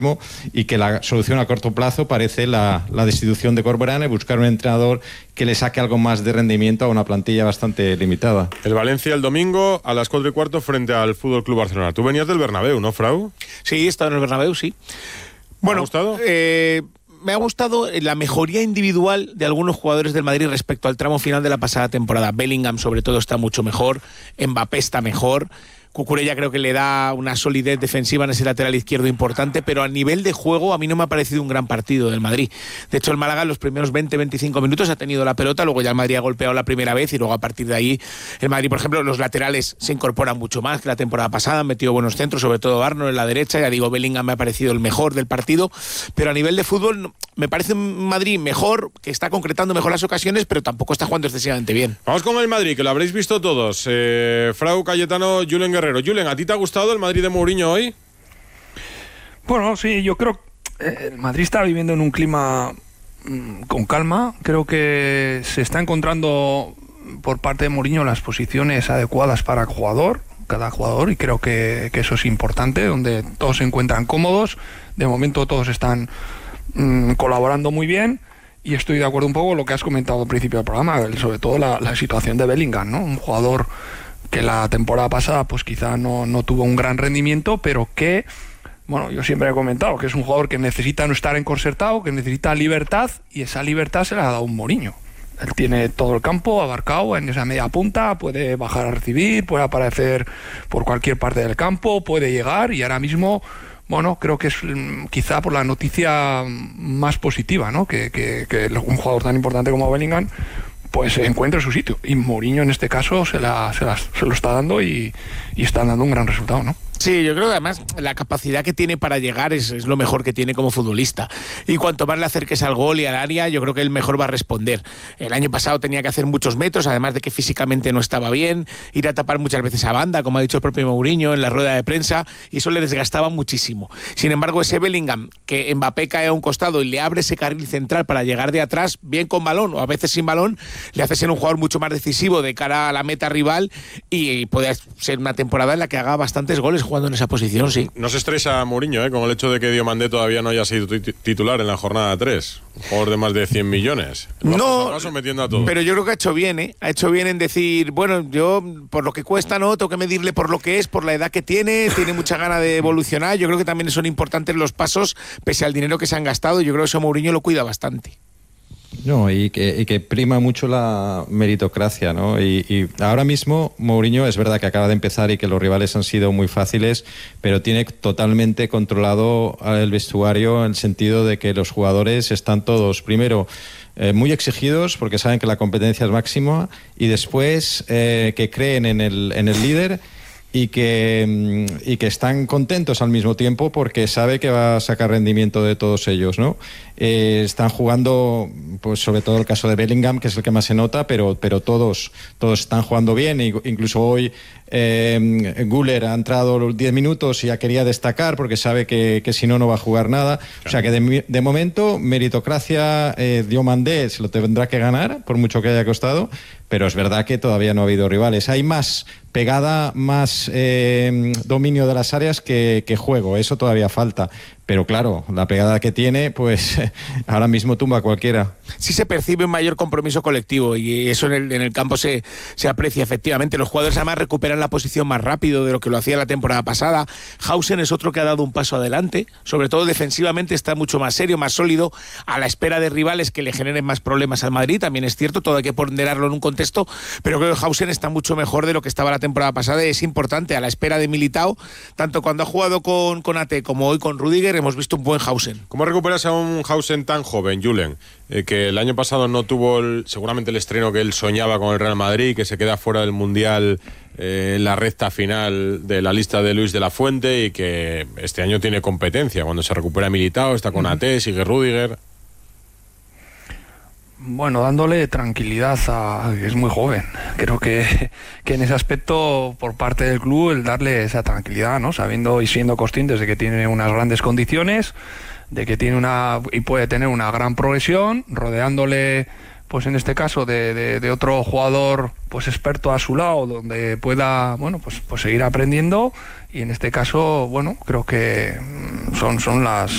y que la solución a corto plazo parece la destitución de Corberán y buscar un entrenador que le saque algo más de rendimiento a una plantilla bastante limitada. El Valencia el domingo a las 4:15 frente al Fútbol Club Barcelona. Tú venías del Bernabéu, ¿no, Frau? Sí, he estado en el Bernabéu, sí. ¿Te ha gustado? Me ha gustado la mejoría individual de algunos jugadores del Madrid respecto al tramo final de la pasada temporada. Bellingham, sobre todo, está mucho mejor. Mbappé está mejor. Cucurella creo que le da una solidez defensiva en ese lateral izquierdo importante, pero a nivel de juego a mí no me ha parecido un gran partido del Madrid. De hecho, el Málaga en los primeros 20-25 minutos ha tenido la pelota, luego ya el Madrid ha golpeado la primera vez y luego a partir de ahí el Madrid, por ejemplo, los laterales se incorporan mucho más que la temporada pasada, han metido buenos centros, sobre todo Arnold en la derecha, ya digo, Bellingham me ha parecido el mejor del partido, pero a nivel de fútbol me parece un Madrid mejor, que está concretando mejor las ocasiones, pero tampoco está jugando excesivamente bien. Vamos con el Madrid, que lo habréis visto todos. Frau, Cayetano, Julen Guerrero. Julen, ¿a ti te ha gustado el Madrid de Mourinho hoy? Bueno, sí, yo creo que el Madrid está viviendo en un clima con calma. Creo que se está encontrando por parte de Mourinho las posiciones adecuadas para cada jugador, y creo que eso es importante, donde todos se encuentran cómodos. De momento todos están colaborando muy bien, y estoy de acuerdo un poco con lo que has comentado al principio del programa, sobre todo la situación de Bellingham, ¿no? Un jugador que la temporada pasada pues quizá no tuvo un gran rendimiento, pero que, bueno, yo siempre he comentado que es un jugador que necesita no estar encorsetado, que necesita libertad, y esa libertad se la ha dado un Mourinho. Él tiene todo el campo abarcado en esa media punta, puede bajar a recibir, puede aparecer por cualquier parte del campo, puede llegar, y ahora mismo, bueno, creo que es quizá por la noticia más positiva, ¿no? Que un jugador tan importante como Bellingham pues encuentre su sitio, y Mourinho en este caso se lo está dando y está dando un gran resultado, ¿no? Sí, yo creo que además la capacidad que tiene para llegar es lo mejor que tiene como futbolista. Y cuanto más le acerques al gol y al área, yo creo que él mejor va a responder. El año pasado tenía que hacer muchos metros, además de que físicamente no estaba bien, ir a tapar muchas veces a banda, como ha dicho el propio Mourinho en la rueda de prensa, y eso le desgastaba muchísimo. Sin embargo, ese Bellingham, que Mbappé cae a un costado y le abre ese carril central para llegar de atrás, bien con balón o a veces sin balón, le hace ser un jugador mucho más decisivo de cara a la meta rival, y puede ser una temporada en la que haga bastantes goles jugando en esa posición, sí. No se estresa Mourinho con el hecho de que Diomandé todavía no haya sido titular en la jornada 3, un jugador de más de 100 millones. No, metiendo a todo. Pero yo creo que ha hecho bien, ha hecho bien en decir, bueno, yo por lo que cuesta no, tengo que medirle por lo que es, por la edad que tiene mucha gana de evolucionar. Yo creo que también son importantes los pasos pese al dinero que se han gastado. Yo creo que eso Mourinho lo cuida bastante. No, y que prima mucho la meritocracia, ¿no? Y ahora mismo Mourinho es verdad que acaba de empezar y que los rivales han sido muy fáciles, pero tiene totalmente controlado el vestuario, en el sentido de que los jugadores están todos, primero, muy exigidos porque saben que la competencia es máxima, y después que creen en el líder, y que están contentos al mismo tiempo porque sabe que va a sacar rendimiento de todos ellos, ¿no? Están jugando, pues sobre todo el caso de Bellingham, que es el que más se nota, pero todos están jugando bien. Incluso hoy Güler ha entrado los 10 minutos y ya quería destacar porque sabe que si no va a jugar nada. Claro. O sea que de momento meritocracia, Diomandé se lo tendrá que ganar por mucho que haya costado, pero es verdad que todavía no ha habido rivales. Hay más pegada, más dominio de las áreas que juego, eso todavía falta. Pero claro, la pegada que tiene, pues ahora mismo tumba a cualquiera. Sí se percibe un mayor compromiso colectivo, y eso en el campo se aprecia efectivamente. Los jugadores además recuperan la posición más rápido de lo que lo hacía la temporada pasada. Hausen es otro que ha dado un paso adelante, sobre todo defensivamente está mucho más serio, más sólido, a la espera de rivales que le generen más problemas al Madrid. También es cierto, todo hay que ponderarlo en un contexto, pero creo que Hausen está mucho mejor de lo que estaba la temporada pasada, y es importante, a la espera de Militao, tanto cuando ha jugado con Ate como hoy con Rüdiger, hemos visto un buen Hausen. ¿Cómo recuperas a un Hausen tan joven, Julen? Que el año pasado no tuvo seguramente el estreno que él soñaba con el Real Madrid, que se queda fuera del Mundial en la recta final de la lista de Luis de la Fuente, y que este año tiene competencia. Cuando se recupera Militao, está con Ate, sigue Rüdiger. Bueno, dándole tranquilidad es muy joven. Creo que en ese aspecto, por parte del club, el darle esa tranquilidad, ¿no? Sabiendo y siendo conscientes de que tiene unas grandes condiciones, de que tiene y puede tener una gran progresión, rodeándole, pues en este caso, de otro jugador pues experto a su lado, donde pueda, bueno, pues seguir aprendiendo. Y en este caso, bueno, creo que son las